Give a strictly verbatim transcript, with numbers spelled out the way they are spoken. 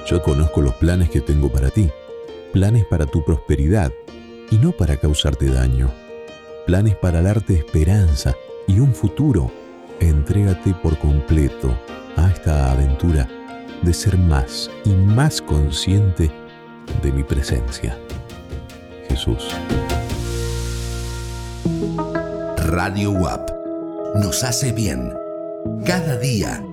Yo conozco los planes que tengo para ti, planes para tu prosperidad y no para causarte daño, planes para darte esperanza y un futuro. Entrégate por completo a esta aventura de ser más y más consciente de mi presencia. Jesús. Radio W A P nos hace bien cada día.